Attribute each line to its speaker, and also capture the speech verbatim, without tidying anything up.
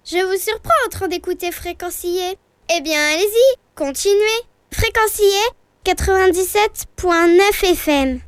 Speaker 1: Je vous surprends en train d'écouter Fréquencier. Eh bien, allez-y, continuez. Fréquencier quatre-vingt-dix-sept point neuf F M.